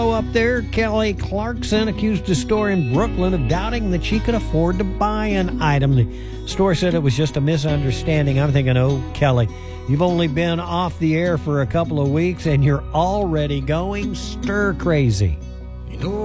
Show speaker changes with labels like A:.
A: Up there, Kelly Clarkson accused a store in Brooklyn of doubting that she could afford to buy an item. The store said it was just a misunderstanding. I'm thinking, oh, Kelly, you've only been off the air for a couple of weeks and you're already going stir crazy.